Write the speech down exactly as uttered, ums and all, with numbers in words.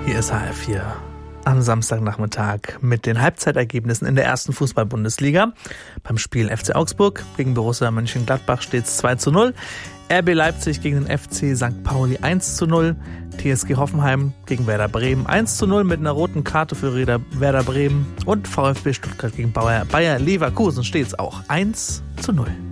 Hier ist H R vier am Samstagnachmittag mit den Halbzeitergebnissen in der ersten Fußball-Bundesliga. Beim Spiel F C Augsburg gegen Borussia Mönchengladbach steht es zwei zu null. R B Leipzig gegen den F C Sankt Pauli eins zu null. T S G Hoffenheim gegen Werder Bremen eins zu null mit einer roten Karte für Werder Bremen. Und VfB Stuttgart gegen Bayer Leverkusen steht es auch eins zu null.